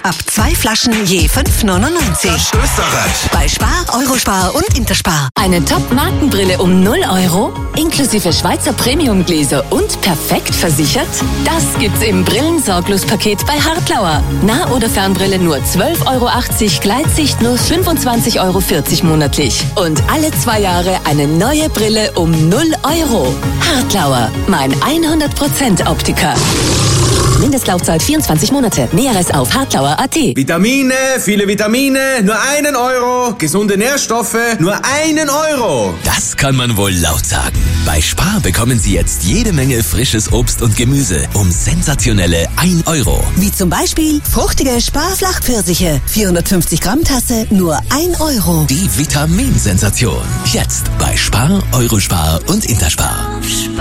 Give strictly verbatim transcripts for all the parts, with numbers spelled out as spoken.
Ab zwei Flaschen je fünf neunundneunzig. Österreich. Bei Spar, Eurospar und Interspar. Eine Top-Markenbrille um null Euro, inklusive Schweizer Premiumgläser und perfekt versichert? Das gibt's im Brillensorglos-Paket bei Hartlauer. Nah- oder Fernbrille nur zwölf Euro achtzig, Gleitsicht nur fünfundzwanzig Euro vierzig monatlich. Und alle zwei Jahre eine neue Brille um null Euro. Hartlauer, mein hundert Prozent Optiker. Mindestlaufzeit vierundzwanzig Monate. Näheres auf hartlauer punkt at. Vitamine, viele Vitamine, nur einen Euro. Gesunde Nährstoffe, nur einen Euro. Das kann man wohl laut sagen. Bei Spar bekommen Sie jetzt jede Menge frisches Obst und Gemüse um sensationelle ein Euro. Wie zum Beispiel fruchtige Spar-Flachpfirsiche. vierhundertfünfzig Gramm Tasse, nur ein Euro. Die Vitaminsensation. Jetzt bei Spar, Eurospar und Interspar.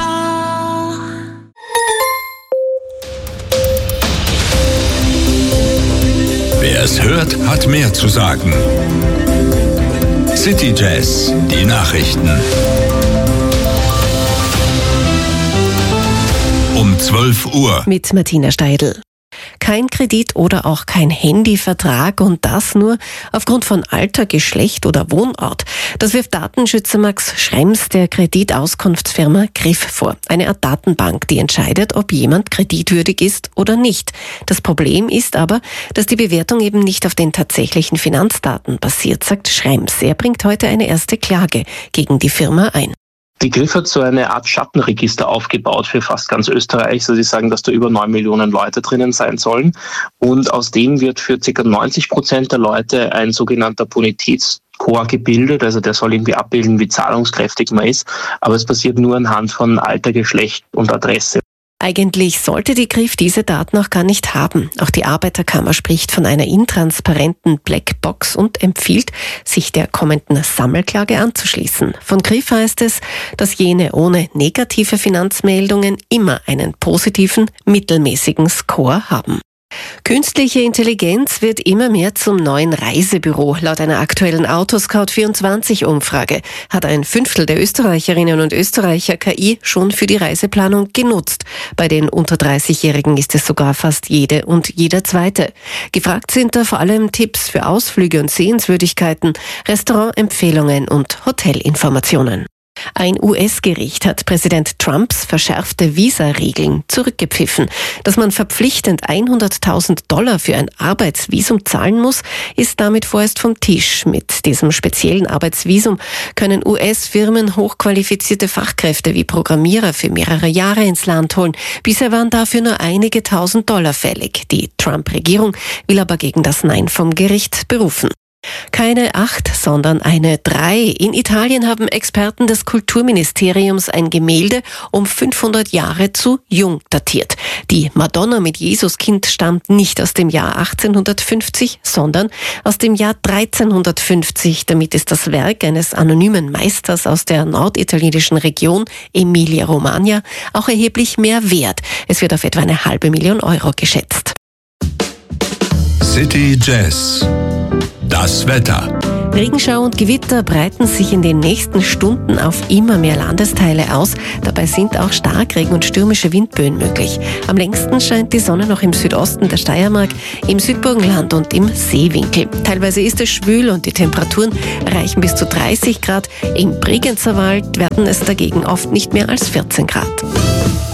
Wer es hört, hat mehr zu sagen. City Jazz, die Nachrichten. Um zwölf Uhr. Mit Martina Steidl. Kein Kredit oder auch kein Handyvertrag und das nur aufgrund von Alter, Geschlecht oder Wohnort. Das wirft Datenschützer Max Schrems der Kreditauskunftsfirma Griff vor. Eine Art Datenbank, die entscheidet, ob jemand kreditwürdig ist oder nicht. Das Problem ist aber, dass die Bewertung eben nicht auf den tatsächlichen Finanzdaten basiert, sagt Schrems. Er bringt heute eine erste Klage gegen die Firma ein. Die Griff hat so eine Art Schattenregister aufgebaut für fast ganz Österreich. Also sie sagen, dass da über neun Millionen Leute drinnen sein sollen. Und aus dem wird für ca. neunzig Prozent der Leute ein sogenannter Bonitätsscore gebildet. Also der soll irgendwie abbilden, wie zahlungskräftig man ist. Aber es passiert nur anhand von Alter, Geschlecht und Adresse. Eigentlich sollte die Griff diese Daten auch gar nicht haben. Auch die Arbeiterkammer spricht von einer intransparenten Blackbox und empfiehlt, sich der kommenden Sammelklage anzuschließen. Von Griff heißt es, dass jene ohne negative Finanzmeldungen immer einen positiven, mittelmäßigen Score haben. Künstliche Intelligenz wird immer mehr zum neuen Reisebüro. Laut einer aktuellen Autoscout vierundzwanzig Umfrage hat ein Fünftel der Österreicherinnen und Österreicher K I schon für die Reiseplanung genutzt. Bei den unter dreißigjährigen ist es sogar fast jede und jeder Zweite. Gefragt sind da vor allem Tipps für Ausflüge und Sehenswürdigkeiten, Restaurantempfehlungen und Hotelinformationen. Ein U S-Gericht hat Präsident Trumps verschärfte Visa-Regeln zurückgepfiffen. Dass man verpflichtend hunderttausend Dollar für ein Arbeitsvisum zahlen muss, ist damit vorerst vom Tisch. Mit diesem speziellen Arbeitsvisum können U S-Firmen hochqualifizierte Fachkräfte wie Programmierer für mehrere Jahre ins Land holen. Bisher waren dafür nur einige tausend Dollar fällig. Die Trump-Regierung will aber gegen das Nein vom Gericht berufen. Keine acht, sondern eine drei. In Italien haben Experten des Kulturministeriums ein Gemälde um fünfhundert Jahre zu jung datiert. Die Madonna mit Jesuskind stammt nicht aus dem Jahr achtzehnhundertfünfzig, sondern aus dem Jahr dreizehnhundertfünfzig. Damit ist das Werk eines anonymen Meisters aus der norditalienischen Region Emilia-Romagna auch erheblich mehr wert. Es wird auf etwa eine halbe Million Euro geschätzt. City Jazz. Das Wetter. Regenschauer und Gewitter breiten sich in den nächsten Stunden auf immer mehr Landesteile aus. Dabei sind auch Starkregen und stürmische Windböen möglich. Am längsten scheint die Sonne noch im Südosten der Steiermark, im Südburgenland und im Seewinkel. Teilweise ist es schwül und die Temperaturen erreichen bis zu dreißig Grad. Im Bregenzerwald werden es dagegen oft nicht mehr als vierzehn Grad.